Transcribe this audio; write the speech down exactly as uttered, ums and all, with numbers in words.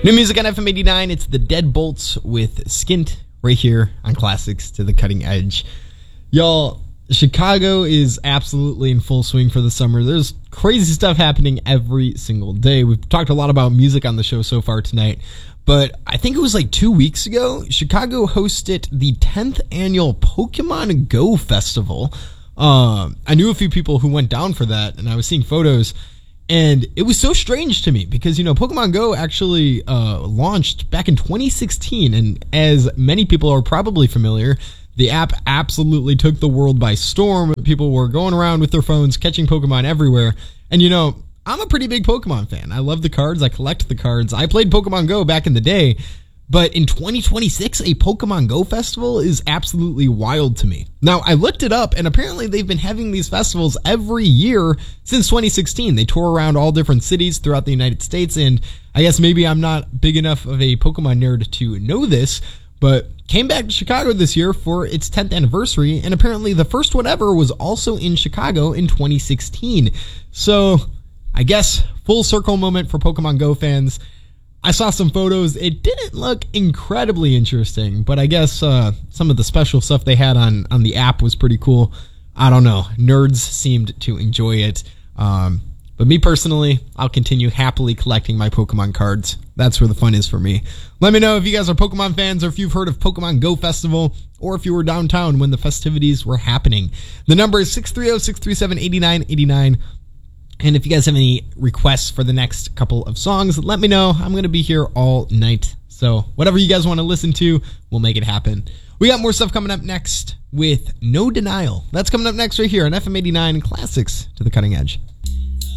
New music on F M eighty-nine. It's the Deadbolts with Skint right here on Classics to the Cutting Edge. Y'all, Chicago is absolutely in full swing for the summer. There's crazy stuff happening every single day. We've talked a lot about music on the show so far tonight, but I think it was like two weeks ago, Chicago hosted the tenth annual Pokemon Go Festival. Um, I knew a few people who went down for that, and I was seeing photos. And it was so strange to me because, you know, Pokemon Go actually uh, launched back in twenty sixteen. And as many people are probably familiar, the app absolutely took the world by storm. People were going around with their phones, catching Pokemon everywhere. And, you know, I'm a pretty big Pokemon fan. I love the cards. I collect the cards. I played Pokemon Go back in the day. But in twenty twenty-six, a Pokemon Go festival is absolutely wild to me. Now, I looked it up, and apparently they've been having these festivals every year since twenty sixteen. They tour around all different cities throughout the United States, and I guess maybe I'm not big enough of a Pokemon nerd to know this, but came back to Chicago this year for its tenth anniversary, and apparently the first one ever was also in Chicago in twenty sixteen. So, I guess, full circle moment for Pokemon Go fans. I saw some photos. It didn't look incredibly interesting, but I guess uh, some of the special stuff they had on, on the app was pretty cool. I don't know. Nerds seemed to enjoy it. Um, but me personally, I'll continue happily collecting my Pokemon cards. That's where the fun is for me. Let me know if you guys are Pokemon fans or if you've heard of Pokemon Go Festival or if you were downtown when the festivities were happening. The number is six three zero, six three seven, eight nine eight nine. And if you guys have any requests for the next couple of songs, let me know. I'm going to be here all night. So whatever you guys want to listen to, we'll make it happen. We got more stuff coming up next with No Denial. That's coming up next right here on F M eighty-nine Classics to the Cutting Edge.